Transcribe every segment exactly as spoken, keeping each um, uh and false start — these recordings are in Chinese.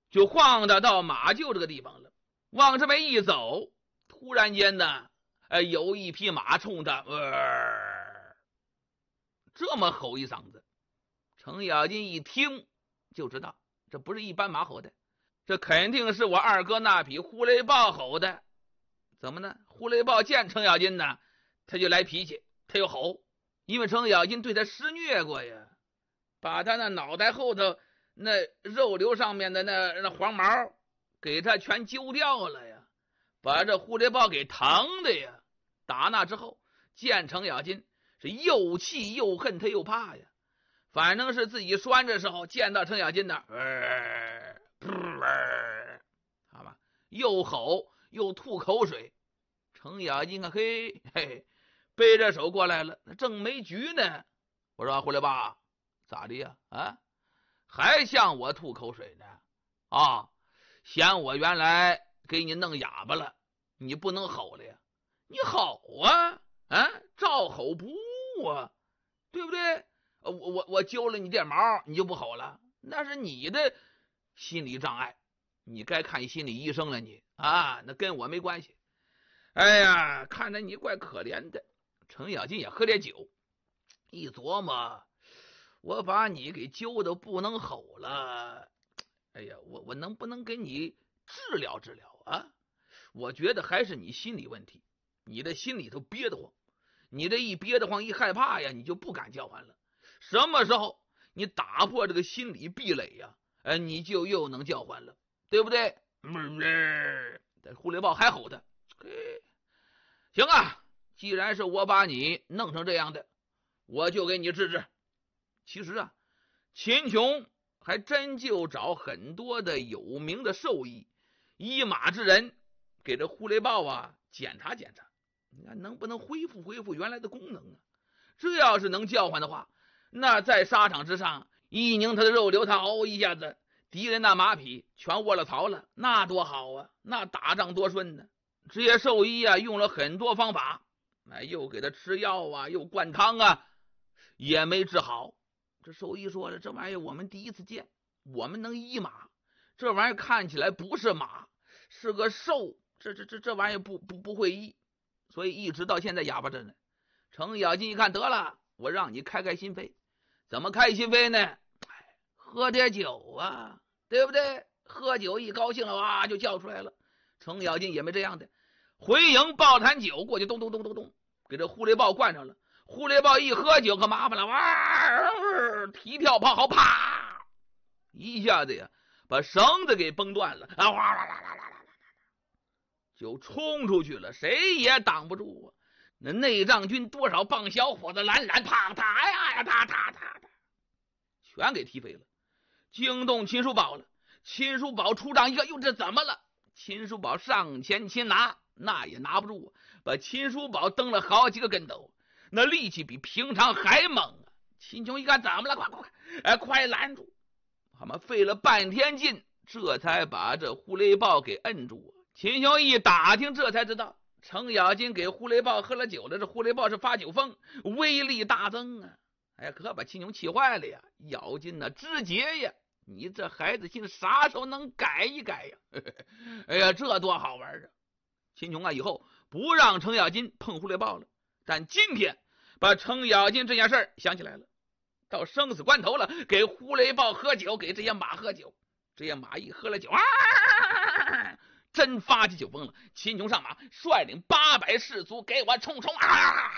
就晃荡到马厩这个地方了。往这边一走，突然间呢，呃，有一匹马冲他，呃，这么吼一嗓子。程咬金一听就知道，这不是一般马吼的，这肯定是我二哥那匹呼雷豹吼的。怎么呢？呼雷豹见程咬金呢，他就来脾气，他又吼，因为程咬金对他施虐过呀，把他那脑袋后头那肉瘤上面的那那黄毛给他全揪掉了呀，把这呼雷豹给疼的呀。打那之后，见程咬金是又气又恨，他又怕呀。反正是自己拴着时候，见到程咬金那呃呃，好吧，又吼又吐口水。程咬金看，嘿嘿，背着手过来了，正没局呢。我说呼雷豹，咋的呀？啊，还向我吐口水呢？啊，嫌我原来给你弄哑巴了，你不能吼了呀？你吼啊，啊，照吼不误啊，对不对？我我我揪了你点毛，你就不吼了？那是你的心理障碍，你该看心理医生了你啊，那跟我没关系。哎呀，看着你怪可怜的。程咬金也喝点酒，一琢磨，我把你给揪的不能吼了，哎呀，我我能不能给你治疗治疗啊？我觉得还是你心理问题，你的心里头憋得慌，你这一憋得慌一害怕呀，你就不敢叫唤了。什么时候你打破这个心理壁垒呀，哎，你就又能叫唤了，对不对？这呼雷豹还吼他，行啊，既然是我把你弄成这样的，我就给你治治。其实啊，秦琼还真就找很多的有名的兽医、医马之人，给这呼雷豹啊检查检查，你看能不能恢复恢复原来的功能啊？这要是能叫唤的话，那在沙场之上一拧他的肉瘤，他嗷一下子，敌人那马匹全窝了槽了，那多好啊，那打仗多顺呢。这些兽医啊用了很多方法，哎，又给他吃药啊，又灌汤啊，也没治好。这兽医说了，这玩意儿我们第一次见，我们能医马，这玩意儿看起来不是马，是个兽，这这这这玩意儿不不不会医，所以一直到现在哑巴着呢。程咬金一看，得了，我让你开开心扉。怎么开心扉呢？喝点酒啊，对不对？喝酒一高兴了，哇就叫出来了。程咬金也没这样的，回营抱坛酒过去，咚咚咚咚咚，给这呼雷豹灌上了。呼雷豹一喝酒可麻烦了，哇，踢跳跑好，啪，一下子呀把绳子给崩断了，啊，哗啦啦啦啦啦，就冲出去了，谁也挡不住啊！那内帐军多少棒小伙子拦拦，啪啪呀呀，哒哒哒哒，全给踢飞了，惊动秦叔宝了。秦叔宝出帐一看，哟，这怎么了？秦叔宝上前擒拿，那也拿不住，把秦叔宝蹬了好几个跟斗，那力气比平常还猛啊！秦琼一看怎么了，快快快，哎，快拦住！他们费了半天劲，这才把这呼雷豹给摁住。秦琼一打听，这才知道程咬金给呼雷豹喝了酒了，这呼雷豹是发酒疯，威力大增啊！哎，可把秦琼气坏了呀！咬金那肢节呀！你这孩子心啥时候能改一改呀？哎呀，这多好玩啊！秦琼啊，以后不让程咬金碰呼雷豹了。但今天把程咬金这件事儿想起来了，到生死关头了，给呼雷豹喝酒，给这些马喝酒。这些马一喝了酒啊，真发起酒疯了。秦琼上马，率领八百士卒给我冲冲啊！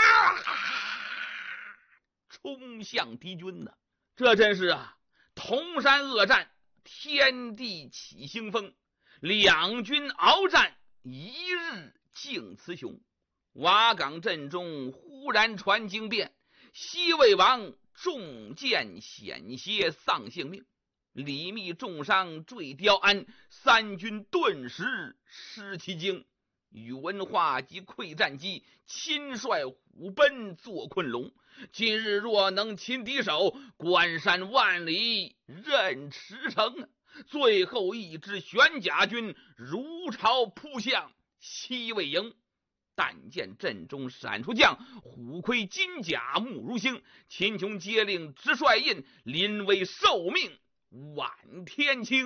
冲向敌军呢、啊，这真是啊！同山恶战，天地起腥风，两军鏖战，一日竞雌雄。瓦岗阵中忽然传惊变，西魏王中箭险些丧性命，李密重伤坠雕鞍，三军顿时失其精。宇文化及溃战机，亲率虎贲作困龙。今日若能擒敌手，关山万里任驰骋。最后一支玄甲军如潮扑向西魏营，但见阵中闪出将，虎盔金甲目如星。秦琼接令直率印，临危受命挽天青。